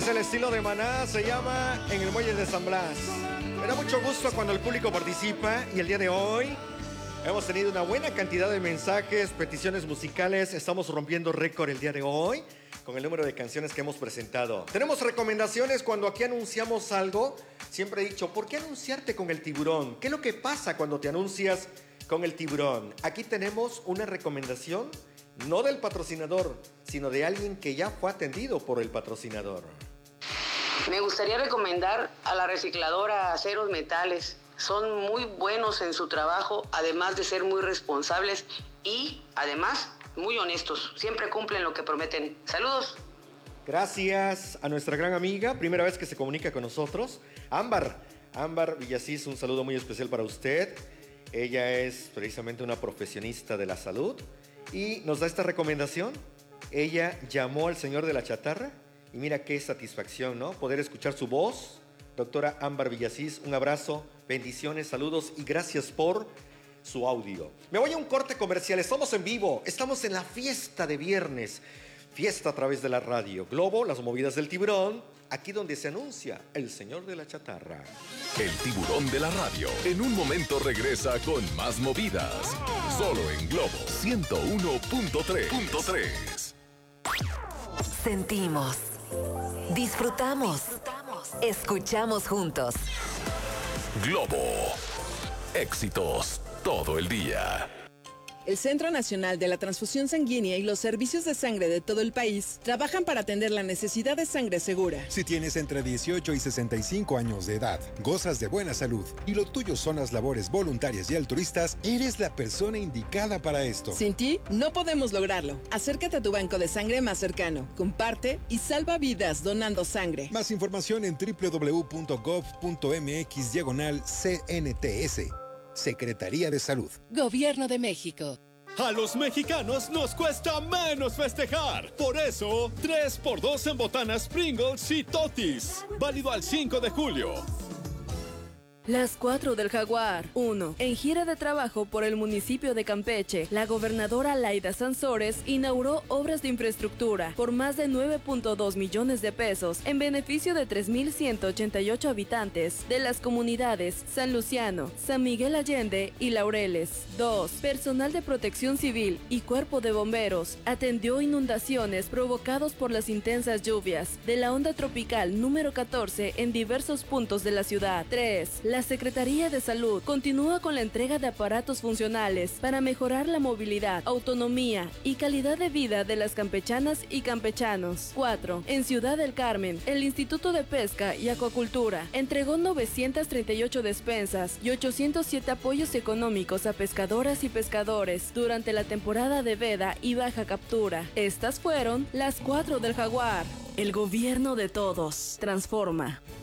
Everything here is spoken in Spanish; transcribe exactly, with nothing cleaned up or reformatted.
Es el estilo de Maná, se llama En el Muelle de San Blas. Me da mucho gusto cuando el público participa y el día de hoy hemos tenido una buena cantidad de mensajes, peticiones musicales. Estamos rompiendo récord el día de hoy con el número de canciones que hemos presentado. Tenemos recomendaciones cuando aquí anunciamos algo. Siempre he dicho, ¿por qué anunciarte con el tiburón? ¿Qué es lo que pasa cuando te anuncias con el tiburón? Aquí tenemos una recomendación, no del patrocinador, sino de alguien que ya fue atendido por el patrocinador. Me gustaría recomendar a la recicladora Aceros Metales. Son muy buenos en su trabajo, además de ser muy responsables y, además, muy honestos. Siempre cumplen lo que prometen. ¡Saludos! Gracias a nuestra gran amiga, primera vez que se comunica con nosotros, Ámbar. Ámbar Villasís, un saludo muy especial para usted. Ella es precisamente una profesionista de la salud y nos da esta recomendación. Ella llamó al señor de la chatarra y mira qué satisfacción, ¿no? Poder escuchar su voz. Doctora Ámbar Villasís, un abrazo, bendiciones, saludos y gracias por su audio. Me voy a un corte comercial, estamos en vivo, estamos en la fiesta de viernes. Fiesta a través de la radio Globo, las movidas del tiburón, aquí donde se anuncia el señor de la chatarra. El tiburón de la radio, en un momento regresa con más movidas. Solo en Globo ciento uno punto tres. Sentimos, disfrutamos, escuchamos juntos. Globo, éxitos todo el día. El Centro Nacional de la Transfusión Sanguínea y los servicios de sangre de todo el país trabajan para atender la necesidad de sangre segura. Si tienes entre dieciocho y sesenta y cinco años de edad, gozas de buena salud y lo tuyo son las labores voluntarias y altruistas, eres la persona indicada para esto. Sin ti, no podemos lograrlo. Acércate a tu banco de sangre más cercano, comparte y salva vidas donando sangre. Más información en doble u doble u doble u punto gov punto mx diagonal C N T S. Secretaría de Salud. Gobierno de México. A los mexicanos nos cuesta menos festejar. Por eso, tres por dos en botanas Pringles y Totis. Válido al cinco de julio. Las cuatro del Jaguar. uno. En gira de trabajo por el municipio de Campeche, la gobernadora Laida Sansores inauguró obras de infraestructura por más de nueve punto dos millones de pesos en beneficio de tres mil ciento ochenta y ocho habitantes de las comunidades San Luciano, San Miguel Allende y Laureles. dos. Personal de protección civil y cuerpo de bomberos atendió inundaciones provocados por las intensas lluvias de la onda tropical número catorce en diversos puntos de la ciudad. tres. La Secretaría de Salud continúa con la entrega de aparatos funcionales para mejorar la movilidad, autonomía y calidad de vida de las campechanas y campechanos. cuatro. En Ciudad del Carmen, el Instituto de Pesca y Acuacultura entregó novecientas treinta y ocho despensas y ochocientos siete apoyos económicos a pescadoras y pescadores durante la temporada de veda y baja captura. Estas fueron las cuatro del Jaguar. El gobierno de todos. Transforma.